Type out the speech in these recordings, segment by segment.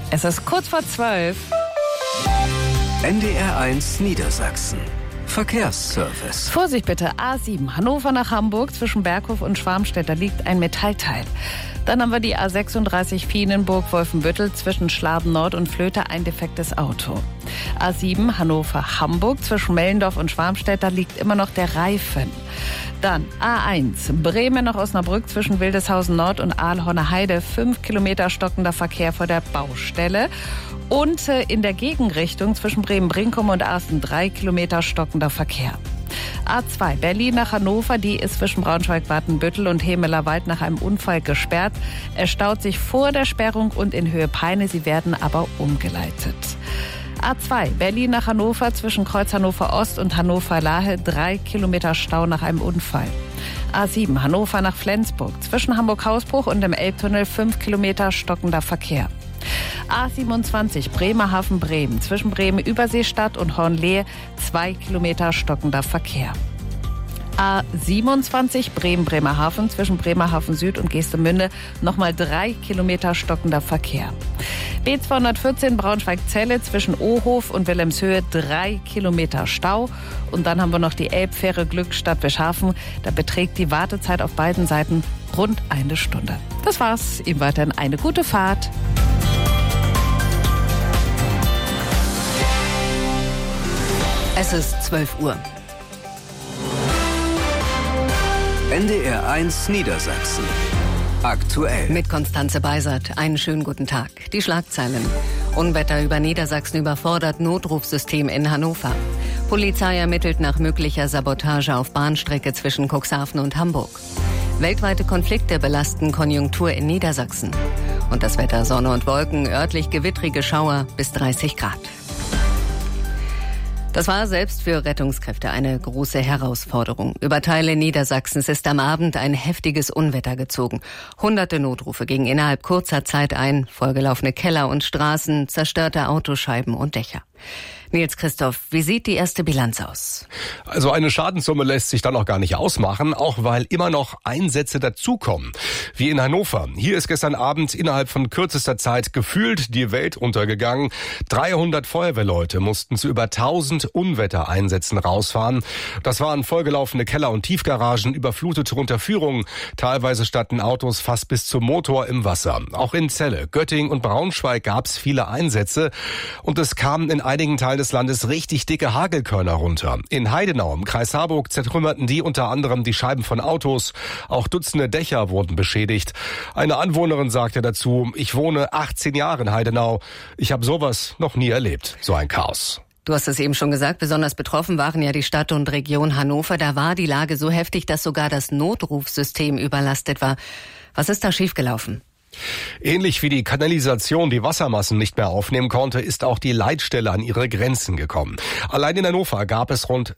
Es ist kurz vor 12. NDR1 Niedersachsen. Verkehrsservice. Vorsicht bitte, A7, Hannover nach Hamburg, zwischen Berghof und Schwarmstedt, da liegt ein Metallteil. Dann haben wir die A36 Fienenburg-Wolfenbüttel, zwischen Schladen Nord und Flöte, ein defektes Auto. A7 Hannover-Hamburg, zwischen Mellendorf und Schwarmstedt, da liegt immer noch der Reifen. Dann A1 Bremen nach Osnabrück, zwischen Wildeshausen Nord und Aalhorner Heide, 5 Kilometer stockender Verkehr vor der Baustelle. Und in der Gegenrichtung zwischen Bremen-Brinkum und Asten 3 Kilometer stockender Verkehr. A2 Berlin nach Hannover, die ist zwischen Braunschweig-Watenbüttel und Hemelerwald nach einem Unfall gesperrt. Es staut sich vor der Sperrung und in Höhe Peine, sie werden aber umgeleitet. A2 Berlin nach Hannover, zwischen Kreuz Hannover Ost und Hannover Lahe, 3 Kilometer Stau nach einem Unfall. A7 Hannover nach Flensburg, zwischen Hamburg-Hausbruch und dem Elbtunnel, 5 Kilometer stockender Verkehr. A27 Bremerhaven-Bremen, zwischen Bremen-Überseestadt und Hornlehe, 2 Kilometer stockender Verkehr. A27 Bremen-Bremerhaven, zwischen Bremerhaven Süd und Geestemünde, nochmal 3 Kilometer stockender Verkehr. B214 Braunschweig-Celle, zwischen Ohof und Wilhelmshöhe, 3 Kilometer Stau. Und dann haben wir noch die Elbfähre Glückstadt-Wischhafen. Da beträgt die Wartezeit auf beiden Seiten rund 1 Stunde. Das war's. Ihm weiterhin eine gute Fahrt. Es ist 12 Uhr. NDR1 Niedersachsen. Aktuell. Mit Konstanze Beisert. Einen schönen guten Tag. Die Schlagzeilen. Unwetter über Niedersachsen überfordert Notrufsystem in Hannover. Polizei ermittelt nach möglicher Sabotage auf Bahnstrecke zwischen Cuxhaven und Hamburg. Weltweite Konflikte belasten Konjunktur in Niedersachsen. Und das Wetter: Sonne und Wolken, örtlich gewittrige Schauer bis 30 Grad. Das war selbst für Rettungskräfte eine große Herausforderung. Über Teile Niedersachsens ist am Abend ein heftiges Unwetter gezogen. Hunderte Notrufe gingen innerhalb kurzer Zeit ein, vollgelaufene Keller und Straßen, zerstörte Autoscheiben und Dächer. Nils Christoph, wie sieht die erste Bilanz aus? Also eine Schadenssumme lässt sich dann noch gar nicht ausmachen, auch weil immer noch Einsätze dazukommen. Wie in Hannover. Hier ist gestern Abend innerhalb von kürzester Zeit gefühlt die Welt untergegangen. 300 Feuerwehrleute mussten zu über 1000 Unwettereinsätzen rausfahren. Das waren vollgelaufene Keller- und Tiefgaragen, überflutete Unterführungen. Teilweise standen Autos fast bis zum Motor im Wasser. Auch in Celle, Göttingen und Braunschweig gab es viele Einsätze. Und es kamen in einigen Teilen des Landes richtig dicke Hagelkörner runter. In Heidenau im Kreis Harburg zertrümmerten die unter anderem die Scheiben von Autos. Auch Dutzende Dächer wurden beschädigt. Eine Anwohnerin sagte dazu: Ich wohne 18 Jahre in Heidenau. Ich habe sowas noch nie erlebt. So ein Chaos. Du hast es eben schon gesagt, besonders betroffen waren ja die Stadt und Region Hannover. Da war die Lage so heftig, dass sogar das Notrufsystem überlastet war. Was ist da schiefgelaufen? Ähnlich wie die Kanalisation die Wassermassen nicht mehr aufnehmen konnte, ist auch die Leitstelle an ihre Grenzen gekommen. Allein in Hannover gab es rund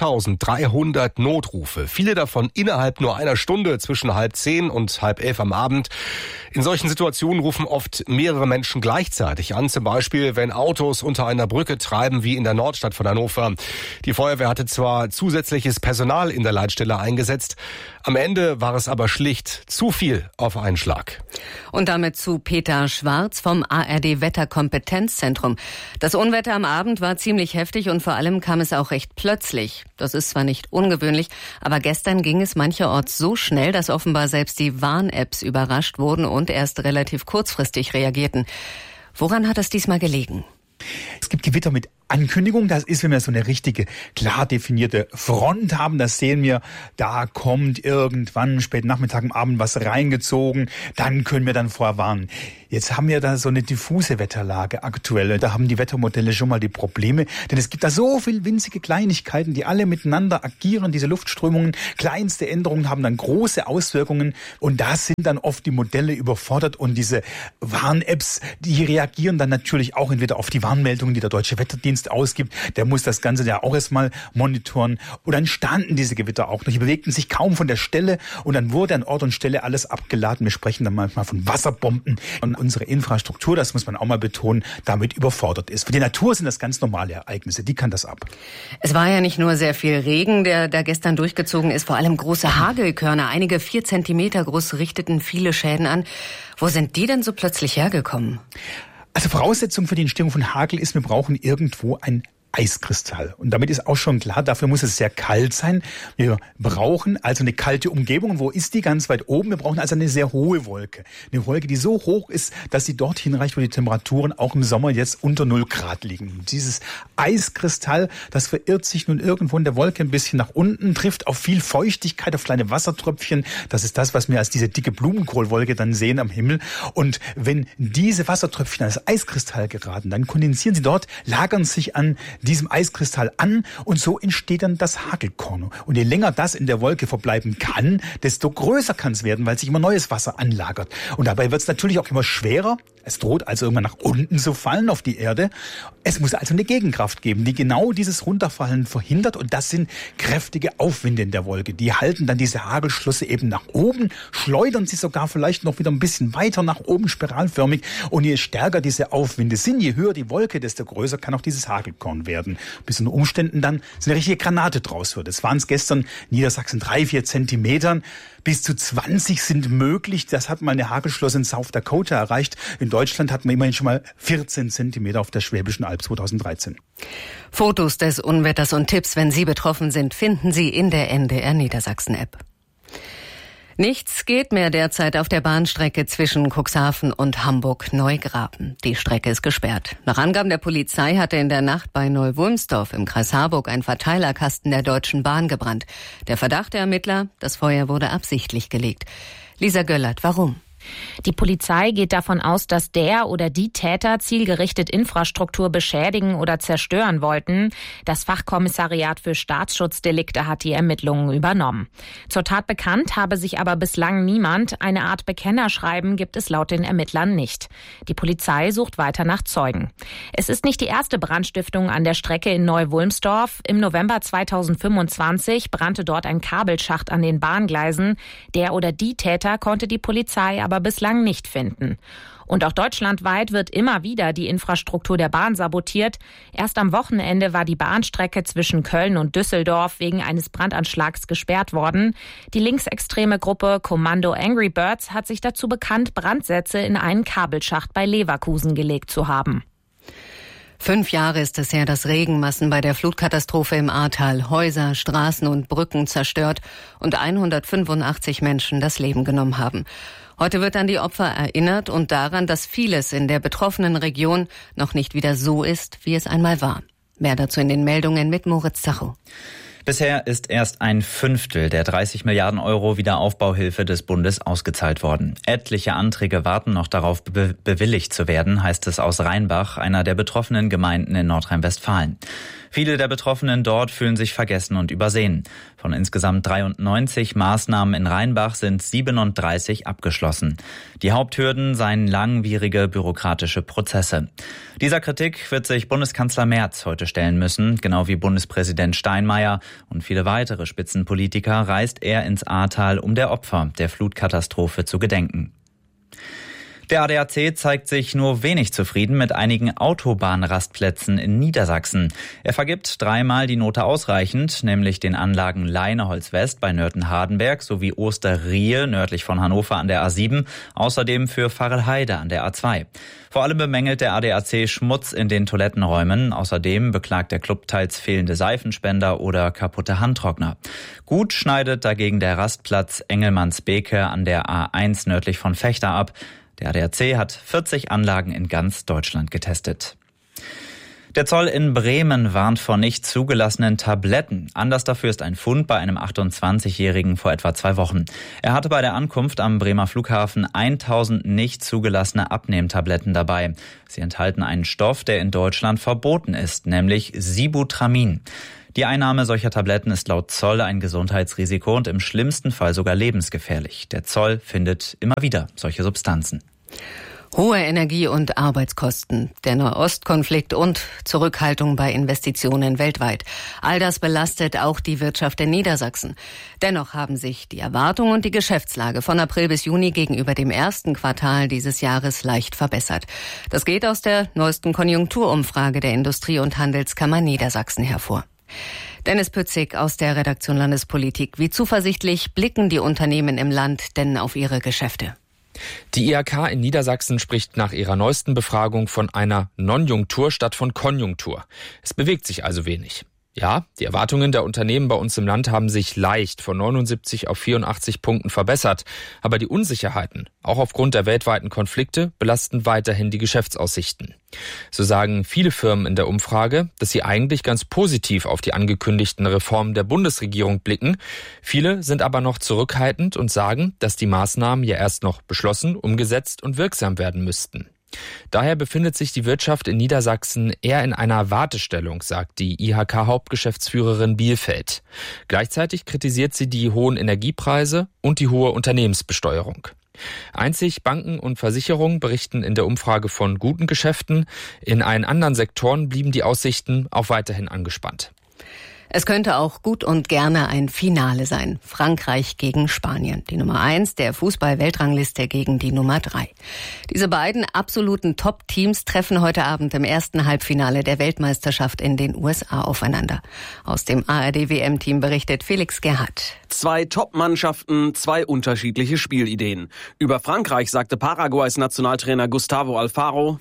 2300 Notrufe. Viele davon innerhalb nur einer Stunde, zwischen 10:30 und 10:30 am Abend. In solchen Situationen rufen oft mehrere Menschen gleichzeitig an. Zum Beispiel, wenn Autos unter einer Brücke treiben, wie in der Nordstadt von Hannover. Die Feuerwehr hatte zwar zusätzliches Personal in der Leitstelle eingesetzt. Am Ende war es aber schlicht zu viel auf einen Schlag. Und damit zu Peter Schwarz vom ARD Wetterkompetenzzentrum. Das Unwetter am Abend war ziemlich heftig und vor allem kam es auch recht plötzlich. Das ist zwar nicht ungewöhnlich, aber gestern ging es mancherorts so schnell, dass offenbar selbst die Warn-Apps überrascht wurden und erst relativ kurzfristig reagierten. Woran hat es diesmal gelegen? Es gibt Gewitter mit Ankündigung. Das ist, wenn wir so eine richtige, klar definierte Front haben. Das sehen wir, da kommt irgendwann spät Nachmittag, am Abend was reingezogen. Dann können wir dann vorwarnen. Jetzt haben wir da so eine diffuse Wetterlage aktuell. Da haben die Wettermodelle schon mal die Probleme. Denn es gibt da so viel winzige Kleinigkeiten, die alle miteinander agieren. Diese Luftströmungen, kleinste Änderungen haben dann große Auswirkungen. Und da sind dann oft die Modelle überfordert. Und diese Warn-Apps, die reagieren dann natürlich auch entweder auf die Warnmeldungen, die der Deutsche Wetterdienst ausgibt. Der muss das Ganze ja auch erstmal monitoren. Und dann standen diese Gewitter auch noch. Die bewegten sich kaum von der Stelle. Und dann wurde an Ort und Stelle alles abgeladen. Wir sprechen dann manchmal von Wasserbomben. Und unsere Infrastruktur, das muss man auch mal betonen, damit überfordert ist. Für die Natur sind das ganz normale Ereignisse. Die kann das ab. Es war ja nicht nur sehr viel Regen, der da gestern durchgezogen ist. Vor allem große Hagelkörner. Einige 4 Zentimeter groß richteten viele Schäden an. Wo sind die denn so plötzlich hergekommen? Also Voraussetzung für die Entstehung von Hagel ist, wir brauchen irgendwo ein Eiskristall. Und damit ist auch schon klar, dafür muss es sehr kalt sein. Wir brauchen also eine kalte Umgebung. Und wo ist die? Ganz weit oben. Wir brauchen also eine sehr hohe Wolke. Eine Wolke, die so hoch ist, dass sie dorthin reicht, wo die Temperaturen auch im Sommer jetzt unter 0 Grad liegen. Und dieses Eiskristall, das verirrt sich nun irgendwo in der Wolke ein bisschen nach unten, trifft auf viel Feuchtigkeit, auf kleine Wassertröpfchen. Das ist das, was wir als diese dicke Blumenkohlwolke dann sehen am Himmel. Und wenn diese Wassertröpfchen als Eiskristall geraten, dann kondensieren sie dort, lagern sich an diesem Eiskristall an und so entsteht dann das Hagelkorn. Und je länger das in der Wolke verbleiben kann, desto größer kann es werden, weil sich immer neues Wasser anlagert. Und dabei wird es natürlich auch immer schwerer. Es droht also irgendwann nach unten zu fallen auf die Erde. Es muss also eine Gegenkraft geben, die genau dieses Runterfallen verhindert. Und das sind kräftige Aufwinde in der Wolke. Die halten dann diese Hagelschlüsse eben nach oben, schleudern sie sogar vielleicht noch wieder ein bisschen weiter nach oben, spiralförmig. Und je stärker diese Aufwinde sind, je höher die Wolke, desto größer kann auch dieses Hagelkorn werden. Bis unter Umständen dann so eine richtige Granate draus wird. Es waren es gestern in Niedersachsen 3-4 Zentimetern. Bis zu 20 sind möglich. Das hat mal eine Hagelschloss in South Dakota erreicht. In Deutschland hatten wir immerhin schon mal 14 Zentimeter auf der Schwäbischen Alb 2013. Fotos des Unwetters und Tipps, wenn Sie betroffen sind, finden Sie in der NDR Niedersachsen-App. Nichts geht mehr derzeit auf der Bahnstrecke zwischen Cuxhaven und Hamburg-Neugraben. Die Strecke ist gesperrt. Nach Angaben der Polizei hatte in der Nacht bei Neu-Wulmsdorf im Kreis Harburg ein Verteilerkasten der Deutschen Bahn gebrannt. Der Verdacht der Ermittler, das Feuer wurde absichtlich gelegt. Lisa Göllert, warum? Die Polizei geht davon aus, dass der oder die Täter zielgerichtet Infrastruktur beschädigen oder zerstören wollten. Das Fachkommissariat für Staatsschutzdelikte hat die Ermittlungen übernommen. Zur Tat bekannt habe sich aber bislang niemand. Eine Art Bekennerschreiben gibt es laut den Ermittlern nicht. Die Polizei sucht weiter nach Zeugen. Es ist nicht die erste Brandstiftung an der Strecke in Neu-Wulmsdorf. Im November 2025 brannte dort ein Kabelschacht an den Bahngleisen. Der oder die Täter konnte die Polizei aber bislang nicht finden. Und auch deutschlandweit wird immer wieder die Infrastruktur der Bahn sabotiert. Erst am Wochenende war die Bahnstrecke zwischen Köln und Düsseldorf wegen eines Brandanschlags gesperrt worden. Die linksextreme Gruppe Kommando Angry Birds hat sich dazu bekannt, Brandsätze in einen Kabelschacht bei Leverkusen gelegt zu haben. 5 Jahre ist es her, dass Regenmassen bei der Flutkatastrophe im Ahrtal Häuser, Straßen und Brücken zerstört und 185 Menschen das Leben genommen haben. Heute wird an die Opfer erinnert und daran, dass vieles in der betroffenen Region noch nicht wieder so ist, wie es einmal war. Mehr dazu in den Meldungen mit Moritz Zacho. Bisher ist erst 1/5 der 30 Milliarden Euro Wiederaufbauhilfe des Bundes ausgezahlt worden. Etliche Anträge warten noch darauf, bewilligt zu werden, heißt es aus Rheinbach, einer der betroffenen Gemeinden in Nordrhein-Westfalen. Viele der Betroffenen dort fühlen sich vergessen und übersehen. Von insgesamt 93 Maßnahmen in Rheinbach sind 37 abgeschlossen. Die Haupthürden seien langwierige bürokratische Prozesse. Dieser Kritik wird sich Bundeskanzler Merz heute stellen müssen. Genau wie Bundespräsident Steinmeier und viele weitere Spitzenpolitiker reist er ins Ahrtal, um der Opfer der Flutkatastrophe zu gedenken. Der ADAC zeigt sich nur wenig zufrieden mit einigen Autobahnrastplätzen in Niedersachsen. Er vergibt 3-mal die Note ausreichend, nämlich den Anlagen Leineholz West bei Nörten-Hardenberg sowie Osterriehe nördlich von Hannover an der A7, außerdem für Varelheide an der A2. Vor allem bemängelt der ADAC Schmutz in den Toilettenräumen. Außerdem beklagt der Club teils fehlende Seifenspender oder kaputte Handtrockner. Gut schneidet dagegen der Rastplatz Engelmannsbeke an der A1 nördlich von Vechta ab. Der ADAC hat 40 Anlagen in ganz Deutschland getestet. Der Zoll in Bremen warnt vor nicht zugelassenen Tabletten. Anlass dafür ist ein Fund bei einem 28-Jährigen vor etwa 2 Wochen. Er hatte bei der Ankunft am Bremer Flughafen 1000 nicht zugelassene Abnehmtabletten dabei. Sie enthalten einen Stoff, der in Deutschland verboten ist, nämlich Sibutramin. Die Einnahme solcher Tabletten ist laut Zoll ein Gesundheitsrisiko und im schlimmsten Fall sogar lebensgefährlich. Der Zoll findet immer wieder solche Substanzen. Hohe Energie- und Arbeitskosten, der Nahostkonflikt und Zurückhaltung bei Investitionen weltweit. All das belastet auch die Wirtschaft in Niedersachsen. Dennoch haben sich die Erwartungen und die Geschäftslage von April bis Juni gegenüber dem ersten Quartal dieses Jahres leicht verbessert. Das geht aus der neuesten Konjunkturumfrage der Industrie- und Handelskammer Niedersachsen hervor. Dennis Pützig aus der Redaktion Landespolitik. Wie zuversichtlich blicken die Unternehmen im Land denn auf ihre Geschäfte? Die IHK in Niedersachsen spricht nach ihrer neuesten Befragung von einer Nonjunktur statt von Konjunktur. Es bewegt sich also wenig. Ja, die Erwartungen der Unternehmen bei uns im Land haben sich leicht von 79 auf 84 Punkten verbessert. Aber die Unsicherheiten, auch aufgrund der weltweiten Konflikte, belasten weiterhin die Geschäftsaussichten. So sagen viele Firmen in der Umfrage, dass sie eigentlich ganz positiv auf die angekündigten Reformen der Bundesregierung blicken. Viele sind aber noch zurückhaltend und sagen, dass die Maßnahmen ja erst noch beschlossen, umgesetzt und wirksam werden müssten. Daher befindet sich die Wirtschaft in Niedersachsen eher in einer Wartestellung, sagt die IHK-Hauptgeschäftsführerin Bielfeld. Gleichzeitig kritisiert sie die hohen Energiepreise und die hohe Unternehmensbesteuerung. Einzig Banken und Versicherungen berichten in der Umfrage von guten Geschäften. In allen anderen Sektoren blieben die Aussichten auch weiterhin angespannt. Es könnte auch gut und gerne ein Finale sein. Frankreich gegen Spanien. Die Nummer 1 der Fußball-Weltrangliste gegen die Nummer 3. Diese beiden absoluten Top-Teams treffen heute Abend im ersten Halbfinale der Weltmeisterschaft in den USA aufeinander. Aus dem ARD-WM-Team berichtet Felix Gerhardt. 2 Top-Mannschaften, 2 unterschiedliche Spielideen. Über Frankreich sagte Paraguays Nationaltrainer Gustavo Alfaro: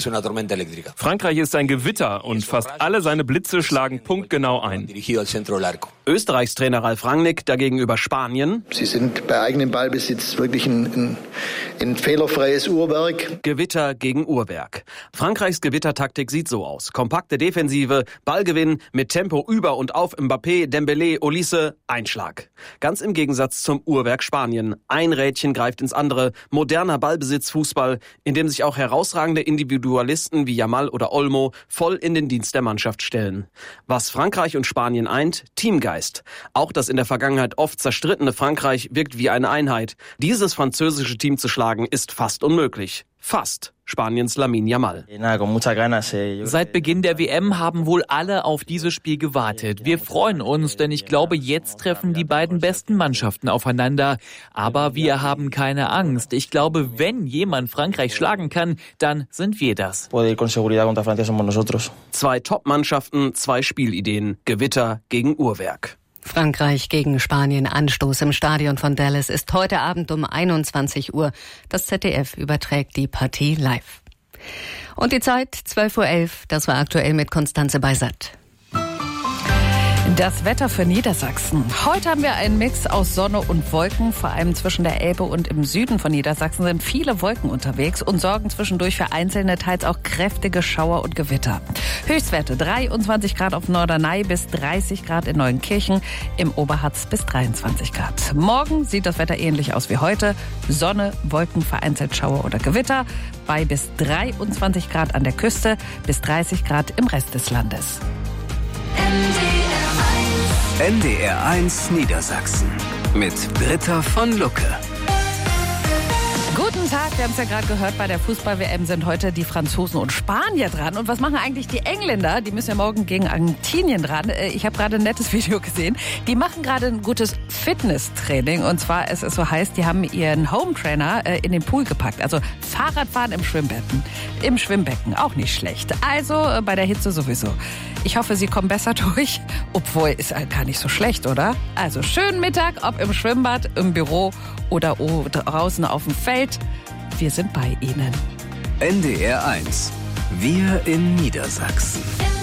Frankreich ist ein Gewitter und fast alle seine Blitze schlagen punktgenau ein. Österreichs Trainer Ralf Rangnick dagegen über Spanien: Sie sind bei eigenem Ballbesitz wirklich ein fehlerfreies Uhrwerk. Gewitter gegen Uhrwerk. Frankreichs Gewittertaktik sieht so aus: kompakte Defensive, Ballgewinn, mit Tempo über und auf Mbappé, Dembélé, Olise, Einschlag. Ganz im Gegensatz zum Uhrwerk Spanien. Ein Rädchen greift ins andere, moderner Ballbesitz-Fußball, in dem sich auch herausragende Individualisten wie Yamal oder Olmo voll in den Dienst der Mannschaft stellen. Was Frankreich und Spanien eint: Teamgeist. Auch das in der Vergangenheit oft zerstrittene Frankreich wirkt wie eine Einheit. Dieses französische Team zu schlagen ist fast unmöglich. Fast. Spaniens Lamine Yamal. Seit Beginn der WM haben wohl alle auf dieses Spiel gewartet. Wir freuen uns, denn ich glaube, jetzt treffen die beiden besten Mannschaften aufeinander. Aber wir haben keine Angst. Ich glaube, wenn jemand Frankreich schlagen kann, dann sind wir das. 2 Top-Mannschaften, 2 Spielideen. Gewitter gegen Uhrwerk. Frankreich gegen Spanien. Anstoß im Stadion von Dallas ist heute Abend um 21 Uhr. Das ZDF überträgt die Partie live. Und die Zeit 12:11 Uhr. Das war aktuell mit Konstanze Beisat. Das Wetter für Niedersachsen. Heute haben wir einen Mix aus Sonne und Wolken. Vor allem zwischen der Elbe und im Süden von Niedersachsen sind viele Wolken unterwegs und sorgen zwischendurch für einzelne, teils auch kräftige Schauer und Gewitter. Höchstwerte 23 Grad auf Norderney bis 30 Grad in Neuenkirchen, im Oberharz bis 23 Grad. Morgen sieht das Wetter ähnlich aus wie heute. Sonne, Wolken, vereinzelt Schauer oder Gewitter bei bis 23 Grad an der Küste, bis 30 Grad im Rest des Landes. NDR 1 Niedersachsen mit Britta von Lucke. Guten Tag, wir haben es ja gerade gehört, bei der Fußball-WM sind heute die Franzosen und Spanier dran. Und was machen eigentlich die Engländer? Die müssen ja morgen gegen Argentinien dran. Ich habe gerade ein nettes Video gesehen. Die machen gerade ein gutes Fitnesstraining. Und zwar, es ist so heiß, die haben ihren Home-Trainer in den Pool gepackt. Also Fahrradfahren im Schwimmbecken, auch nicht schlecht. Also bei der Hitze sowieso. Ich hoffe, Sie kommen besser durch. Obwohl, ist halt gar nicht so schlecht, oder? Also schönen Mittag, ob im Schwimmbad, im Büro oder draußen auf dem Feld. Wir sind bei Ihnen. NDR 1. Wir in Niedersachsen.